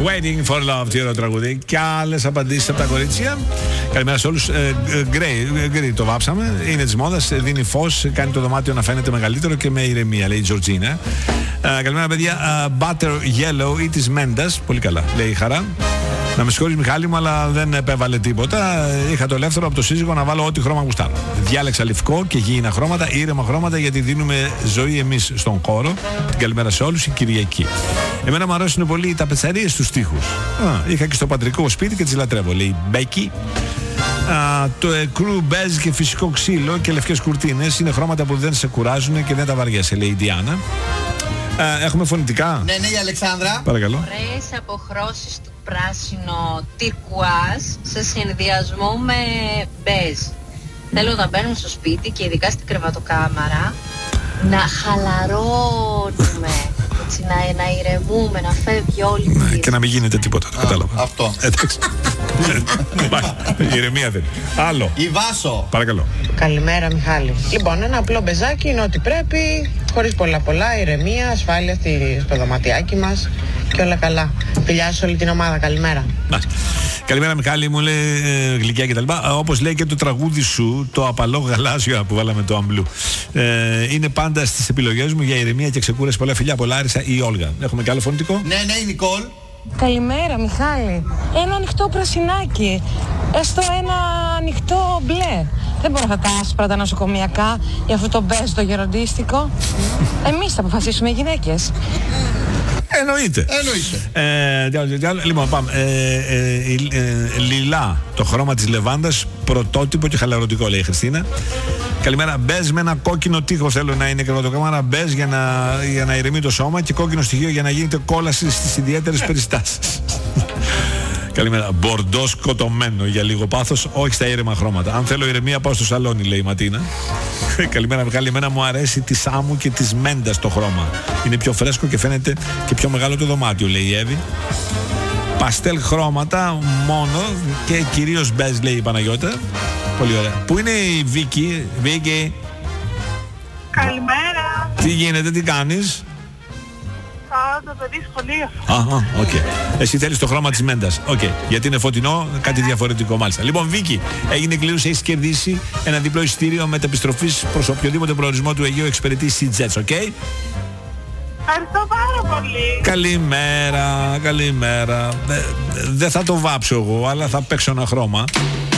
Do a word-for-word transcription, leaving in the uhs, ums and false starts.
Waiting for love, τι ωραίο τραγούδι. Και άλλες απαντήσεις από τα κορίτσια. Καλημέρα σε όλους. Γκρέι, το βάψαμε. Είναι της μόδας, δίνει φως, κάνει το δωμάτιο να φαίνεται μεγαλύτερο και με ηρεμία, λέει η Τζορτζίνα. Καλημέρα, παιδιά. Butter Yellow ή της Μέντα. Πολύ καλά, λέει η Χαρά. Να με συγχωρείς, Μιχάλη μου, αλλά δεν επέβαλε τίποτα. Είχα το ελεύθερο από το σύζυγο να βάλω ό,τι χρώμα γουστάρω. Διάλεξα λευκό και γήινα χρώματα, ήρεμα χρώματα, γιατί δίνουμε ζωή εμείς στον χώρο. Την καλημέρα σε όλους, η Κυριακή. Εμένα μου αρέσουν πολύ οι ταπετσαρίες στους τοίχους. Είχα και στο πατρικό σπίτι και τις λατρεύω, λέει η Μπέκη. Α, το εκρού μπέζ και φυσικό ξύλο και λευκές κουρτίνες είναι χρώματα που δεν σε κουράζουν και δεν τα βαριέσαι, λέει η Διάννα. Α, έχουμε φωνητικά. Ναι, ναι, η Αλεξάνδρα. Παρακαλώ. Ωραίες αποχρώσεις του πράσινο τυρκουάζ σε συνδυασμό με μπέζ. Θέλω να μπαίνουμε στο σπίτι και ειδικά στην κρεβατοκάμαρα να χαλαρώνουμε, έτσι, να, να ηρεμούμε, να φεύγει όλη η ναι, και να μην γίνεται τίποτα. Το κατάλαβα. Αυτό. Εντάξει. Ηρεμία δεν. Άλλο. Η Βάσο. Παρακαλώ. Καλημέρα, Μιχάλη. Λοιπόν, ένα απλό μπεζάκι είναι ό,τι πρέπει, χωρίς πολλά πολλά, ηρεμία, ασφάλεια στο δωματιάκι μας και όλα καλά. Φιλιά σε όλη την ομάδα. Καλημέρα. Καλημέρα, Μιχάλη, μου λέει ε, γλυκιά κτλ. Όπως λέει και το τραγούδι σου, το απαλό γαλάζιο που βάλαμε το αμπλού. Ε, είναι πάντα στις επιλογές μου για ηρεμία και ξεκούραση. Πολλά φιλιά από Λάρισα ή Όλγα. Έχουμε και άλλο φωνητικό. Ναι, ναι, η Νικόλ. Καλημέρα, Μιχάλη. Ένα ανοιχτό πρασινάκι. Έστω ένα ανοιχτό μπλε. Δεν μπορώ αυτά τα άσπρα τα νοσοκομιακά για αυτό το μπέζ το γεροντίστικο. Εμείς θα αποφασίσουμε οι γυναίκες. Εννοείται. Εννοείται. Ε, λοιπόν, πάμε. Ε, ε, ε, λιλά, το χρώμα της λεβάντας, πρωτότυπο και χαλαρωτικό, λέει η Χριστίνα. Καλημέρα. Μπέζ με ένα κόκκινο τείχο θέλω να είναι κρεβατοκάμαρα. Μπέζ για να, για να ηρεμεί το σώμα και κόκκινο στοιχείο για να γίνεται κόλαση στις ιδιαίτερες περιστάσεις. Καλημέρα. Μπορντό σκοτωμένο για λίγο πάθος, όχι στα ήρεμα χρώματα. Αν θέλω ηρεμία, πάω στο σαλόνι, λέει η Ματίνα. Καλημέρα, Μιχάλη. Εμένα μου αρέσει τη Σάμου και τη Μέντα το χρώμα. Είναι πιο φρέσκο και φαίνεται και πιο μεγάλο το δωμάτιο, λέει η Εύη. Παστέλ χρώματα μόνο και κυρίως μπέζ, λέει η Παναγιώτα. Πολύ ωραία. Πού είναι η Βίκη, Βίκη? Καλημέρα. Τι γίνεται, τι κάνεις? Το παιδί σχολείο. Αχα, οκ. Okay. Εσύ θέλεις το χρώμα της Μέντας. Οκ. Okay. Γιατί είναι φωτεινό, κάτι διαφορετικό μάλιστα. Λοιπόν, Βίκη, έγινε κλήρωση, έχεις κερδίσει ένα διπλό εισιτήριο μεταπιστροφής προς οποιοδήποτε προορισμό του Αιγαίου εξυπηρετεί SeaJets, οκ. Okay? Ευχαριστώ πάρα πολύ. Καλημέρα, καλημέρα. Δεν δε θα το βάψω εγώ, αλλά θα παίξω ένα χρώμα.